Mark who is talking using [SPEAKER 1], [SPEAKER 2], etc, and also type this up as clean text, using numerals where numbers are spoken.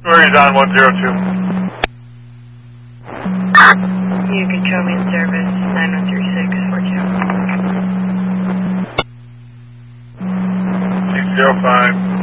[SPEAKER 1] Where he's on 102.
[SPEAKER 2] You can show me in service 913642.
[SPEAKER 1] 605.